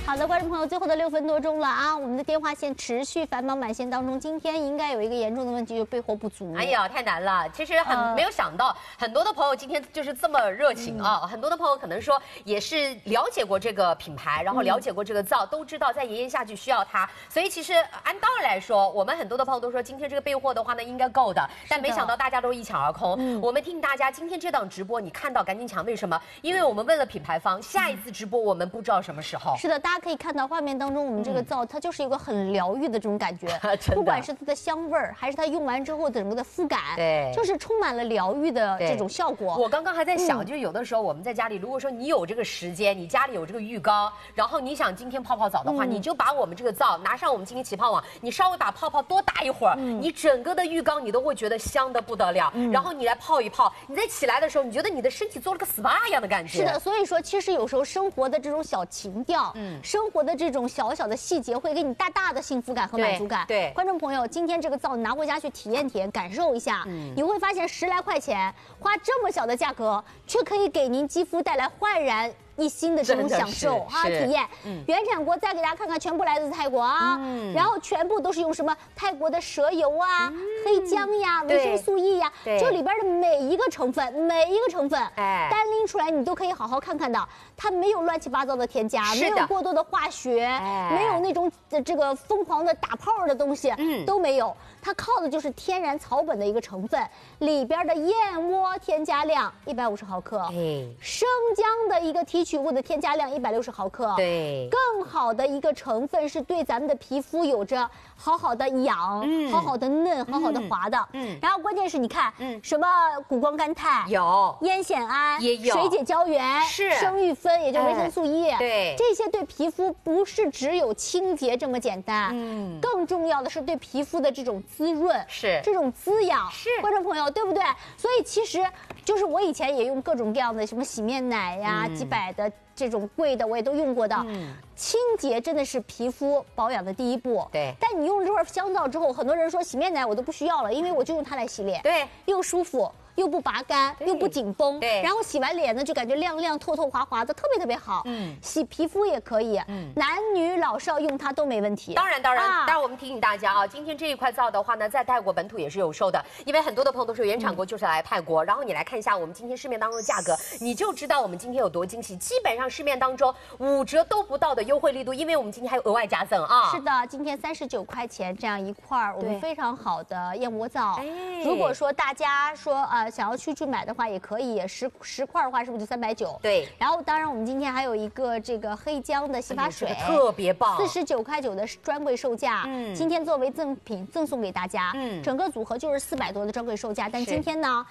好的，观众朋友，最后的6分多钟了啊，我们的电话线持续繁忙满线当中，今天应该有一个严重的问题，就是备货不足。 哎呀，太难了！其实没有想到，很多的朋友今天就是这么热情啊。很多的朋友可能说也是了解过这个品牌，然后了解过这个皂，都知道在炎炎夏季需要它。所以其实按道理来说，我们很多的朋友都说今天这个备货的话呢应该够的，但没想到大家都一抢而空。我们提醒大家，今天这档直播你看到赶紧抢，为什么？因为我们为了品牌方，下一次直播我们不知道什么时候。 是的，大家可以看到画面当中，我们这个皂它就是一个很疗愈的这种感觉，不管是它的香味儿，还是它用完之后整个的肤感， 对， 就是充满了疗愈的这种效果。 我刚刚还在想，就是有的时候我们在家里，如果说你有这个时间，你家里有这个浴缸，然后你想今天泡泡澡的话，你就把我们这个皂拿上我们今天起泡网，你稍微把泡泡多打一会儿，你整个的浴缸你都会觉得香的不得了。然后你来泡一泡，你再起来的时候，你觉得你的身体做了个 SPA 一样的感觉。 是的，所以说其实有时候生活的这种小情调，生活的这种小小的细节，会给你大大的幸福感和满足感。 对， 观众朋友，今天这个皂你拿回家去体验体验，感受一下，你会发现10来块钱，花这么小的价格，却可以给您肌肤带来焕然一新的这种享受啊，体验。原产国再给大家看看，全部来自泰国啊，然后全部都是用什么泰国的蛇油啊、黑姜呀、维生素 E 呀，就里边的每一个成分，单拎出来你都可以好好看看的，它没有乱七八糟的添加，没有过多的化学，没有那种这个疯狂的打泡的东西，都没有。它靠的就是天然草本的一个成分，里边的燕窝添加量150毫克，生姜的一个提取物的添加量160毫克， 对， 更好的一个成分是对咱们的皮肤有着好好的养、好好的嫩、好好的滑的，然后关键是你看，什么谷胱甘肽有， 烟酰胺也有， 水解胶原是生育酚，也就是维生素 E， 对， 这些对皮肤不是只有清洁这么简单，更重要的是对皮肤的这种滋润， 是这种滋养， 是观众朋友对不对？所以其实就是我以前也用各种各样的什么洗面奶呀，几百的这种贵的我也都用过的。清洁真的是皮肤保养的第一步。 对， 但你用了这块香皂之后，很多人说洗面奶我都不需要了，因为我就用它来洗脸， 对， 又舒服。又不拔干，又不紧绷，对，然后洗完脸呢就感觉亮亮、透透、滑滑的，特别特别好。洗皮肤也可以，男女老少用它都没问题。 当然，我们提醒大家啊，今天这一块皂的话呢，在泰国本土也是有售的，因为很多的朋友都说原产国就是来泰国，然后你来看一下我们今天市面当中的价格，你就知道我们今天有多惊喜。基本上市面当中5折都不到的优惠力度，因为我们今天还有额外加赠啊。 是的，今天39块钱这样一块我们非常好的燕窝皂。如果说大家说想要去买的话也可以，10块的话是不是就390？对。然后当然我们今天还有一个这个黑姜的洗发水， 特别棒 ，49块9的专柜售价，今天作为赠品赠送给大家，整个组合就是400多的专柜售价，但今天呢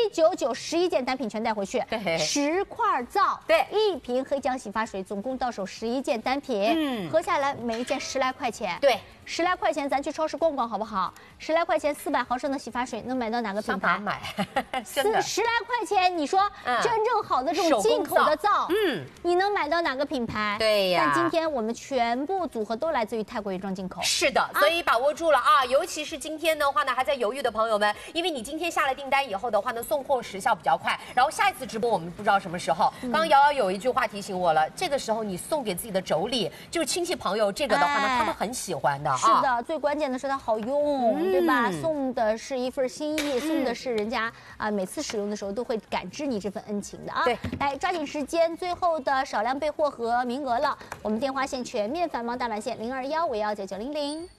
19911件单品全带回去，10块皂，对，1瓶黑姜洗发水，总共到手11件单品，合下来每一件10来块钱，对，10来块钱咱去超市逛逛好不好？10来块钱400毫升的洗发水能买到哪个品牌？ 买。 10来块钱，你说真正好的这种进口的皂，你能买到哪个品牌？对呀。但今天我们全部组合都来自于泰国原装进口。是的， 所以把握住了啊！尤其是今天的话呢，还在犹豫的朋友们，因为你今天下了订单以后的话呢，送货时效比较快，然后下一次直播我们不知道什么时候。刚刚瑶瑶有一句话提醒我了，这个时候你送给自己的妯娌，就是亲戚朋友，这个的话呢，他们很喜欢的。 是的，最关键的是它好用，对吧？送的是一份心意，送的是人家每次使用的时候都会感知你这份恩情的啊！对，来抓紧时间，最后的少量备货和名额了，我们电话线全面繁忙大满线0215199900。